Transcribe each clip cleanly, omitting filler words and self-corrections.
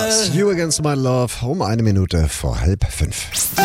Stars. You Against My Love um 1 Minute vor 4:30.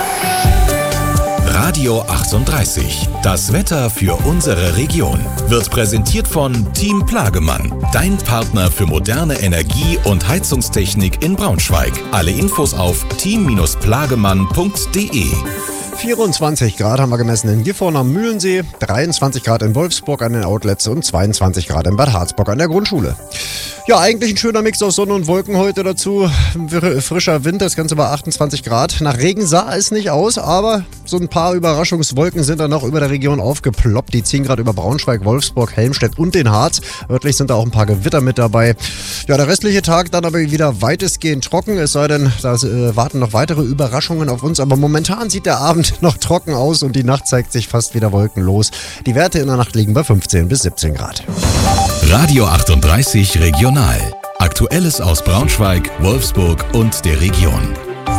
Radio 38. Das Wetter für unsere Region wird präsentiert von Team Plagemann. Dein Partner für moderne Energie- und Heizungstechnik in Braunschweig. Alle Infos auf team-plagemann.de. 24 Grad haben wir gemessen in Gifhorn am Mühlensee, 23 Grad in Wolfsburg an den Outlets und 22 Grad in Bad Harzburg an der Grundschule. Ja, eigentlich ein schöner Mix aus Sonne und Wolken heute dazu. Frischer Wind, das Ganze bei 28 Grad. Nach Regen sah es nicht aus, aber so ein paar Überraschungswolken sind dann noch über der Region aufgeploppt. Die ziehen gerade über Braunschweig, Wolfsburg, Helmstedt und den Harz. Örtlich sind da auch ein paar Gewitter mit dabei. Ja, der restliche Tag dann aber wieder weitestgehend trocken. Es sei denn, da warten noch weitere Überraschungen auf uns. Aber momentan sieht der Abend noch trocken aus und die Nacht zeigt sich fast wieder wolkenlos. Die Werte in der Nacht liegen bei 15 bis 17 Grad. Radio 38 Regional. Aktuelles aus Braunschweig, Wolfsburg und der Region.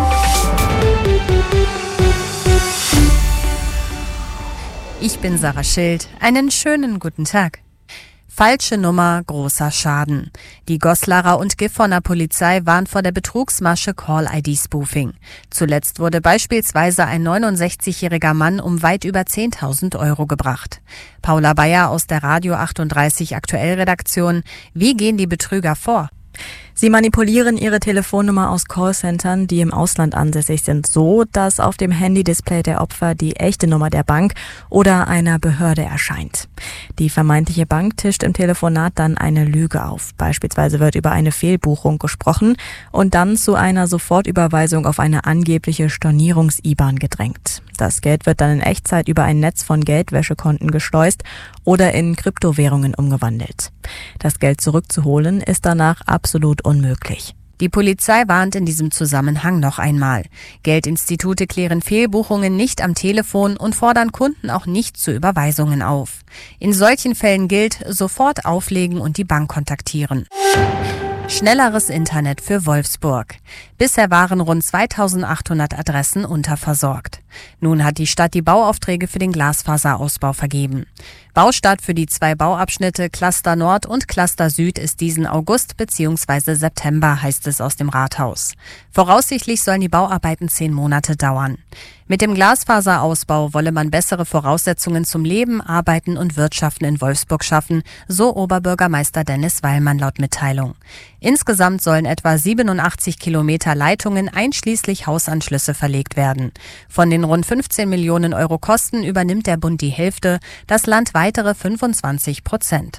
Ich bin Sarah Schild. Einen schönen guten Tag. Falsche Nummer, großer Schaden. Die Goslarer und Gifhorner Polizei warnt vor der Betrugsmasche Call-ID-Spoofing. Zuletzt wurde beispielsweise ein 69-jähriger Mann um weit über 10.000 Euro gebracht. Paula Bayer aus der Radio 38 Aktuell-Redaktion. Wie gehen die Betrüger vor? Sie manipulieren ihre Telefonnummer aus Callcentern, die im Ausland ansässig sind, so, dass auf dem Handy-Display der Opfer die echte Nummer der Bank oder einer Behörde erscheint. Die vermeintliche Bank tischt im Telefonat dann eine Lüge auf. Beispielsweise wird über eine Fehlbuchung gesprochen und dann zu einer Sofortüberweisung auf eine angebliche Stornierungs-IBAN gedrängt. Das Geld wird dann in Echtzeit über ein Netz von Geldwäschekonten geschleust oder in Kryptowährungen umgewandelt. Das Geld zurückzuholen ist danach absolut unmöglich. Die Polizei warnt in diesem Zusammenhang noch einmal. Geldinstitute klären Fehlbuchungen nicht am Telefon und fordern Kunden auch nicht zu Überweisungen auf. In solchen Fällen gilt, sofort auflegen und die Bank kontaktieren. Schnelleres Internet für Wolfsburg. Bisher waren rund 2800 Adressen unterversorgt. Nun hat die Stadt die Bauaufträge für den Glasfaserausbau vergeben. Baustart für die 2 Bauabschnitte Cluster Nord und Cluster Süd ist diesen August bzw. September, heißt es aus dem Rathaus. Voraussichtlich sollen die Bauarbeiten 10 Monate dauern. Mit dem Glasfaserausbau wolle man bessere Voraussetzungen zum Leben, Arbeiten und Wirtschaften in Wolfsburg schaffen, so Oberbürgermeister Dennis Weilmann laut Mitteilung. Insgesamt sollen etwa 87 Kilometer Leitungen einschließlich Hausanschlüsse verlegt werden. Von den rund 15 Millionen Euro Kosten übernimmt der Bund die Hälfte, das Land weitere 25%.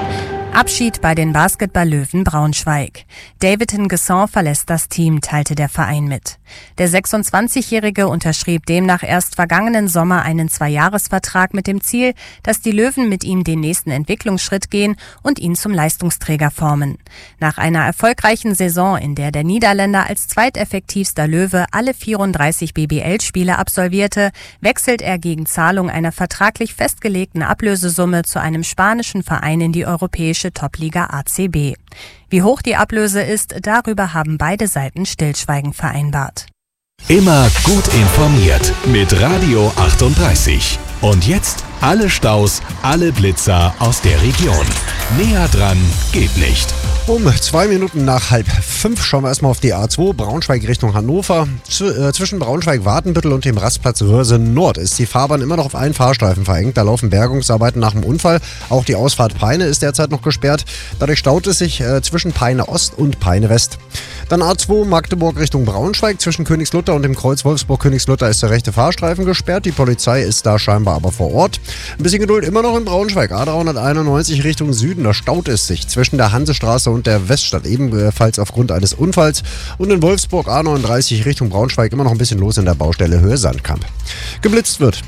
Abschied bei den Basketball-Löwen Braunschweig. David N'Guessan verlässt das Team, teilte der Verein mit. Der 26-Jährige unterschrieb demnach erst vergangenen Sommer einen 2-Jahres-Vertrag mit dem Ziel, dass die Löwen mit ihm den nächsten Entwicklungsschritt gehen und ihn zum Leistungsträger formen. Nach einer erfolgreichen Saison, in der der Niederländer als zweiteffektivster Löwe alle 34 BBL-Spiele absolvierte, wechselt er gegen Zahlung einer vertraglich festgelegten Ablösesumme zu einem spanischen Verein in die europäische Topliga ACB. Wie hoch die Ablöse ist, darüber haben beide Seiten Stillschweigen vereinbart. Immer gut informiert mit Radio 38. Und jetzt alle Staus, alle Blitzer aus der Region. Näher dran geht nicht. Um 2 Minuten nach 4:30 schauen wir erstmal auf die A2, Braunschweig Richtung Hannover. Zwischen Braunschweig-Wartenbüttel und dem Rastplatz Röhrse Nord ist die Fahrbahn immer noch auf einen Fahrstreifen verengt. Da laufen Bergungsarbeiten nach dem Unfall. Auch die Ausfahrt Peine ist derzeit noch gesperrt. Dadurch staut es sich zwischen Peine Ost und Peine West. Dann A2 Magdeburg Richtung Braunschweig. Zwischen Königslutter und dem Kreuz Wolfsburg-Königslutter ist der rechte Fahrstreifen gesperrt. Die Polizei ist da scheinbar aber vor Ort. Ein bisschen Geduld immer noch in Braunschweig. A391 Richtung Süden. Da staut es sich zwischen der Hansestraße und der Weststadt, ebenfalls aufgrund eines Unfalls. Und in Wolfsburg A39 Richtung Braunschweig immer noch ein bisschen los in der Baustelle Höhe Sandkamp. Geblitzt wird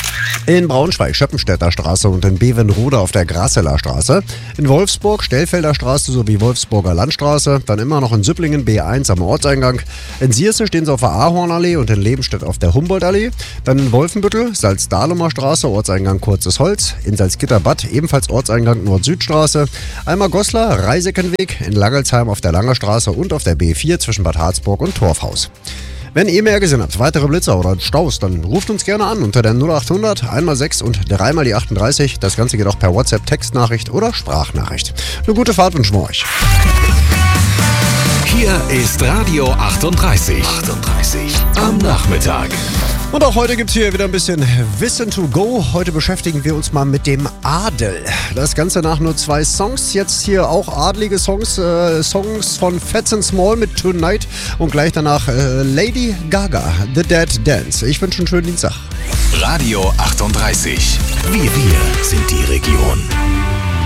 in Braunschweig Schöppenstädter Straße und in Bevenrode auf der Grasseler Straße. In Wolfsburg Stellfelder Straße sowie Wolfsburger Landstraße. Dann immer noch in Süpplingen B1 am Ortseingang. In Sierse stehen sie auf der Ahornallee und in Lebenstedt auf der Humboldtallee. Dann in Wolfenbüttel Salzdahlumer Straße, Ortseingang Kurzes Holz. In Salzgitterbad ebenfalls Ortseingang Nord-Süd-Straße. Einmal Goslar, Reisekenweg. In Langelsheim auf der Langer Straße und auf der B4 zwischen Bad Harzburg und Torfhaus. Wenn ihr mehr gesehen habt, weitere Blitzer oder Staus, dann ruft uns gerne an unter der 0800 1x6 und 3x die 38. Das Ganze geht auch per WhatsApp, Textnachricht oder Sprachnachricht. Eine gute Fahrt wünschen wir euch. Hier Hier ist Radio 38. Am Nachmittag. Und auch heute gibt es hier wieder ein bisschen Wissen to go. Heute beschäftigen wir uns mal mit dem Adel. Das Ganze nach nur 2 Songs. Jetzt hier auch adlige Songs. Songs von Fats and Small mit Tonight. Und gleich danach Lady Gaga, The Dead Dance. Ich wünsche einen schönen Dienstag. Radio 38. Wir sind die Region.